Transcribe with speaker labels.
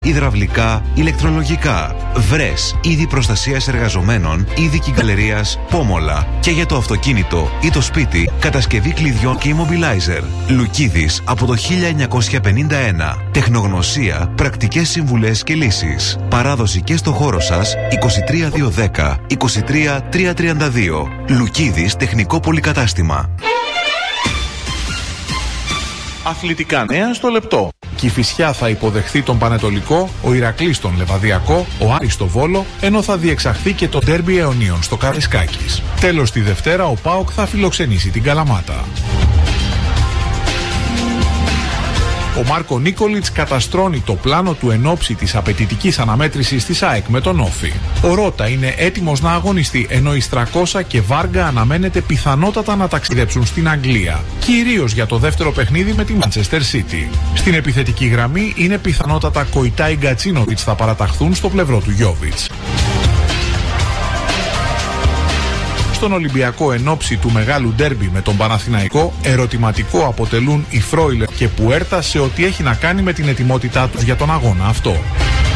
Speaker 1: υδραυλικά, ηλεκτρολογικά. Βρες είδη προστασίας εργαζομένων, είδη κυκλερίας, Πόμολα. Και για το αυτοκίνητο ή το σπίτι, κατασκευή κλειδιών και immobilizer. Λουκίδης από το 1951. Τεχνογνωσία, πρακτικές συμβουλές και λύσεις. Παράδοση και στο χώρο σας 23210 23332. Λουκίδης Τεχνικό Πολυκατάστημα.
Speaker 2: Αθλητικά νέα στο λεπτό. Κηφισιά θα υποδεχθεί τον Πανετολικό, ο Ηρακλής τον Λεβαδιακό, ο Άρης στο Βόλο, ενώ θα διεξαχθεί και το ντέρμπι Αιωνίων στο Καραϊσκάκης. Τέλος τη Δευτέρα ο ΠΑΟΚ θα φιλοξενήσει την Καλαμάτα. Ο Μάρκο Νίκολιτς καταστρώνει το πλάνο του εν ώψη της απαιτητικής αναμέτρησης της ΑΕΚ με τον Όφη. Ο Ρώτα είναι έτοιμος να αγωνιστεί, ενώ η Στρακόσα και Βάργα αναμένεται πιθανότατα να ταξιδέψουν στην Αγγλία, κυρίως για το δεύτερο παιχνίδι με τη Manchester City. Στην επιθετική γραμμή είναι πιθανότατα Κοϊτά ή Γκατσίνοβιτς θα παραταχθούν στο πλευρό του Γιόβιτς. Στον Ολυμπιακό ενόψει του μεγάλου ντέρμπι με τον Παναθηναϊκό, ερωτηματικό αποτελούν οι Φρόιλερ και Πουέρτα σε ό,τι έχει να κάνει με την ετοιμότητά τους για τον αγώνα αυτό.